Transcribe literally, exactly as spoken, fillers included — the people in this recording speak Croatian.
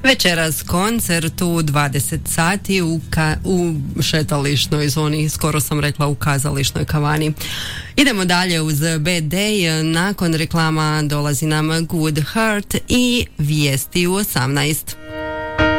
Večeras koncert u dvadeset sati u, ka- u šetališnoj zoni, skoro sam rekla u kazališnoj kavani. Idemo dalje uz Bad Day, nakon reklama dolazi nam Good Heart i vijesti u osamnaest.